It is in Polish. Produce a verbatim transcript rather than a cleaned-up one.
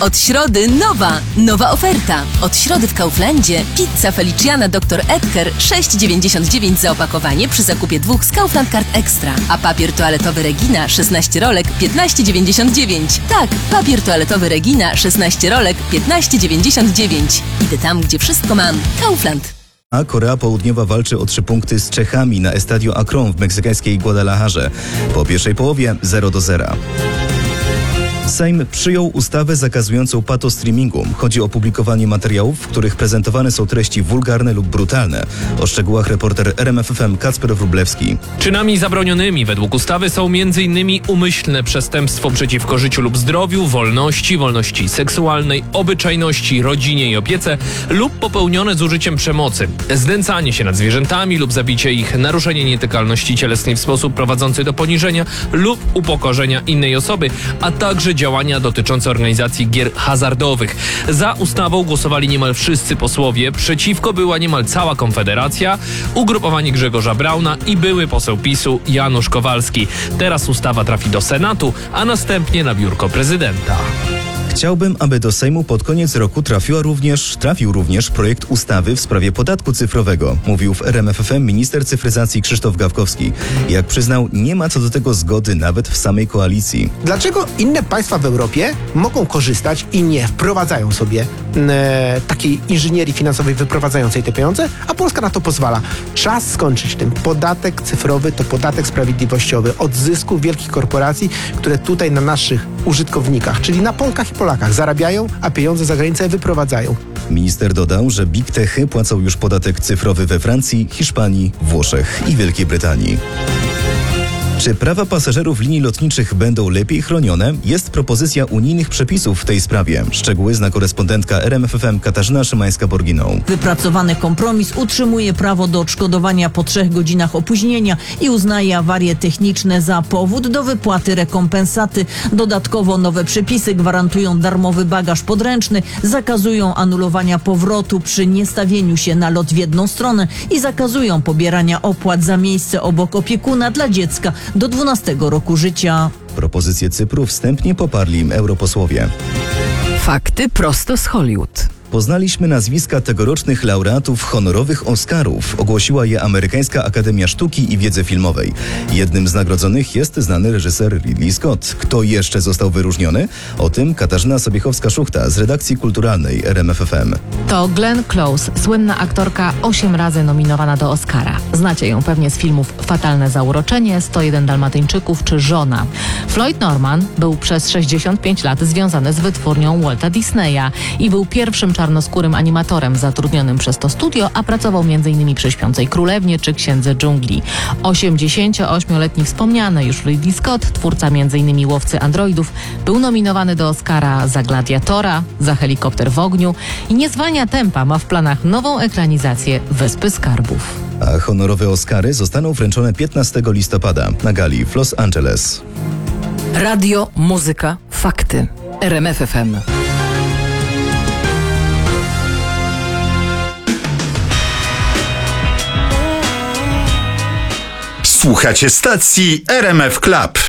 Od środy nowa, nowa oferta. Od środy w Kauflandzie pizza Feliciana doktor Edgar sześć dziewięćdziesiąt dziewięć za opakowanie przy zakupie dwóch z Kaufland Card Extra. A papier toaletowy Regina szesnaście rolek piętnaście dziewięćdziesiąt dziewięć. Tak, papier toaletowy Regina szesnaście rolek piętnaście dziewięćdziesiąt dziewięć. Idę tam, gdzie wszystko mam. Kaufland. A Korea Południowa walczy o trzy punkty z Czechami na Estadio Akron w meksykańskiej Guadalajarze. Po pierwszej połowie zero do zera. Sejm przyjął ustawę zakazującą patostreamingu. Chodzi o publikowanie materiałów, w których prezentowane są treści wulgarne lub brutalne. O szczegółach reporter R M F F M Kacper Wróblewski. Czynami zabronionymi według ustawy są między innymi umyślne przestępstwo przeciwko życiu lub zdrowiu, wolności, wolności seksualnej, obyczajności, rodzinie i opiece lub popełnione z użyciem przemocy, znęcanie się nad zwierzętami lub zabicie ich, naruszenie nietykalności cielesnej w sposób prowadzący do poniżenia lub upokorzenia innej osoby, a także działania dotyczące organizacji gier hazardowych. Za ustawą głosowali niemal wszyscy posłowie, przeciwko była niemal cała Konfederacja, ugrupowanie Grzegorza Brauna i były poseł PiSu Janusz Kowalski. Teraz ustawa trafi do Senatu, a następnie na biurko prezydenta. Chciałbym, aby do Sejmu pod koniec roku trafiła również, trafił również projekt ustawy w sprawie podatku cyfrowego, mówił w R M F F M minister cyfryzacji Krzysztof Gawkowski. Jak przyznał, nie ma co do tego zgody nawet w samej koalicji. Dlaczego inne państwa w Europie mogą korzystać i nie wprowadzają sobie e, takiej inżynierii finansowej wyprowadzającej te pieniądze, a Polska na to pozwala? Czas skończyć tym. Podatek cyfrowy to podatek sprawiedliwościowy od zysków wielkich korporacji, które tutaj na naszych użytkownikach, czyli na Polkach i Polakach zarabiają, a pieniądze za granicę wyprowadzają. Minister dodał, że Big Techy płacą już podatek cyfrowy we Francji, Hiszpanii, Włoszech i Wielkiej Brytanii. Czy prawa pasażerów linii lotniczych będą lepiej chronione? Jest propozycja unijnych przepisów w tej sprawie. Szczegóły zna korespondentka R M F F M Katarzyna Szymańska-Borginą. Wypracowany kompromis utrzymuje prawo do odszkodowania po trzech godzinach opóźnienia i uznaje awarie techniczne za powód do wypłaty rekompensaty. Dodatkowo nowe przepisy gwarantują darmowy bagaż podręczny, zakazują anulowania powrotu przy niestawieniu się na lot w jedną stronę i zakazują pobierania opłat za miejsce obok opiekuna dla dziecka do dwunastego roku życia. Propozycję Cypru wstępnie poparli europosłowie. Fakty prosto z Hollywood. Poznaliśmy nazwiska tegorocznych laureatów honorowych Oscarów. Ogłosiła je Amerykańska Akademia Sztuki i Wiedzy Filmowej. Jednym z nagrodzonych jest znany reżyser Ridley Scott. Kto jeszcze został wyróżniony? O tym Katarzyna Sobiechowska-Szuchta z redakcji kulturalnej R M F F M. To Glenn Close, słynna aktorka, osiem razy nominowana do Oscara. Znacie ją pewnie z filmów Fatalne zauroczenie, sto jeden Dalmatyńczyków czy Żona. Floyd Norman był przez sześćdziesiąt pięć lat związany z wytwórnią Walta Disneya i był pierwszym czarnoskórym animatorem zatrudnionym przez to studio, a pracował m.in. przy Śpiącej Królewnie czy Księdze Dżungli. osiemdziesięcioośmioletni wspomniany już Ridley Scott, twórca m.in. Łowcy androidów, był nominowany do Oscara za Gladiatora, za Helikopter w ogniu i nie zwalnia tempa, ma w planach nową ekranizację Wyspy Skarbów. A honorowe Oscary zostaną wręczone piętnastego listopada na gali w Los Angeles. Radio, muzyka, fakty. R M F F M. Słuchacie stacji R M F Club.